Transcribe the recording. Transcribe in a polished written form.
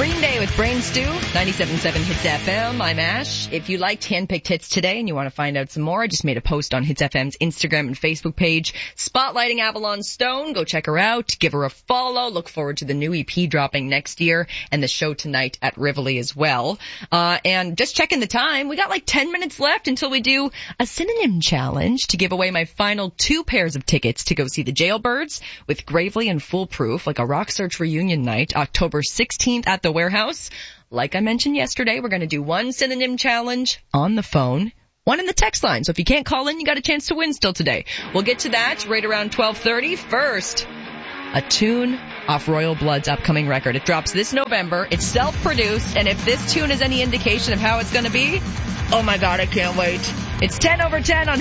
Green Day with Brain Stew, 97.7 Hits FM. I'm Ash. If you liked Handpicked Hits today and you want to find out some more, I just made a post on Hits FM's Instagram and Facebook page spotlighting Avalon Stone. Go check her out. Give her a follow. Look forward to the new EP dropping next year and the show tonight at Rivoli as well. And just checking the time, we got like 10 minutes left until we do a synonym challenge to give away my final 2 pairs of tickets to go see the Jailbirds with Gravely and Foolproof, like a Rock Search reunion night, October 16th at the Warehouse. Like I mentioned yesterday, we're going to do 1 synonym challenge on the phone, 1 in the text line. So if you can't call in, you got a chance to win still today. We'll get to that right around 12:30. First, a tune off Royal Blood's upcoming record. It drops this November. It's self-produced, and if this tune is any indication of how it's going to be, oh my God, I can't wait. It's 10 over 10 on